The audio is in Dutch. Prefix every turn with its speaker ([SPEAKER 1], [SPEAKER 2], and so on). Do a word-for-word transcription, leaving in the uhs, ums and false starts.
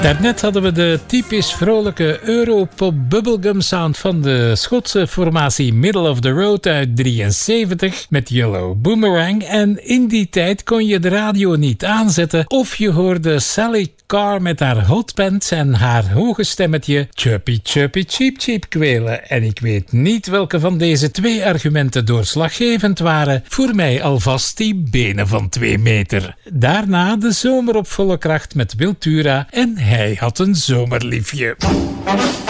[SPEAKER 1] Daarnet hadden we de typisch vrolijke Europop bubblegum sound van de Schotse formatie Middle of the Road uit drieënzeventig met Yellow Boomerang. En in die tijd kon je de radio niet aanzetten of je hoorde Sally Carr met haar hotpants en haar hoge stemmetje Chirpy Chirpy Cheep Cheep kwelen. En ik weet niet welke van deze twee argumenten doorslaggevend waren. Voor mij alvast die benen van twee meter. Daarna de zomer op volle kracht met Wiltura en hij had een zomerliefje.